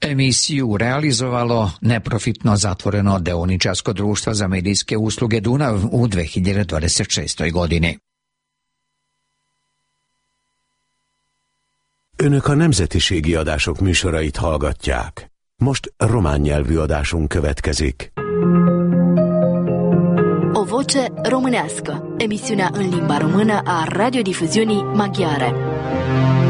Emisiju realizovalo neprofitno zatvoreno deoničarsko društvo za medijske usluge Dunav u 2026. godini. Önök a nemzetiségi adások műsorait hallgatják. Most román nyelvű adásunk következik. O voce românească, emisiunea în limba română a radiodifuziunii maghiare.